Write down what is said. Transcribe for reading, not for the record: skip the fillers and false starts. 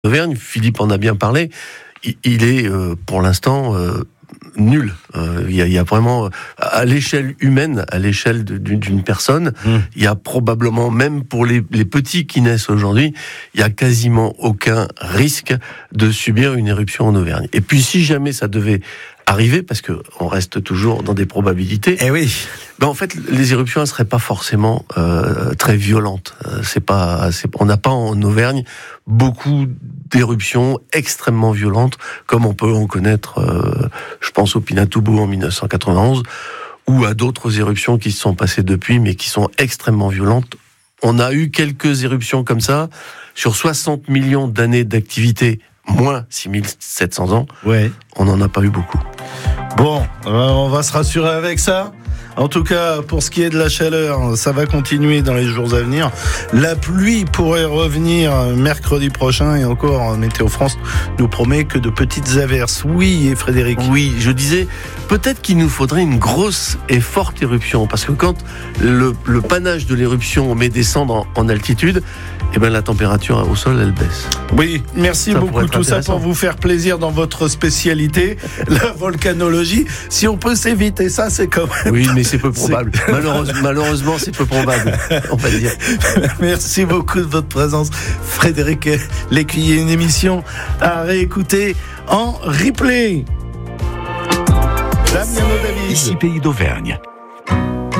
Auvergne, Philippe en a bien parlé, il est pour l'instant nul. Il y a vraiment, à l'échelle humaine, à l'échelle d'une personne, il y a probablement, même pour les petits qui naissent aujourd'hui, il y a quasiment aucun risque de subir une éruption en Auvergne. Et puis si jamais ça devait arriver, parce que on reste toujours dans des probabilités. Eh oui. Ben en fait, les éruptions ne seraient pas forcément très violentes. On n'a pas en Auvergne beaucoup d'éruptions extrêmement violentes, comme on peut en connaître, je pense au Pinatubo en 1991, ou à d'autres éruptions qui se sont passées depuis, mais qui sont extrêmement violentes. On a eu quelques éruptions comme ça, sur 60 millions d'années d'activité, moins 6700 ans, ouais. On n'en a pas eu beaucoup. Bon, on va se rassurer avec ça. En tout cas, pour ce qui est de la chaleur, ça va continuer dans les jours à venir. La pluie pourrait revenir mercredi prochain et encore, Météo France nous promet que de petites averses. Oui, et Frédéric. Oui, je disais, peut-être qu'il nous faudrait une grosse et forte éruption, parce que quand le panache de l'éruption met descendre en altitude, eh ben la température au sol, elle baisse. Oui, merci beaucoup. Tout ça pour vous faire plaisir dans votre spécialité, la volcanologie. Si on peut s'éviter ça, c'est quand même... Oui, mais c'est peu probable. Malheureusement, c'est peu probable, on va dire. Merci beaucoup de votre présence, Frédéric Lécuyer. Une émission à réécouter en replay. Ici Pays d'Auvergne.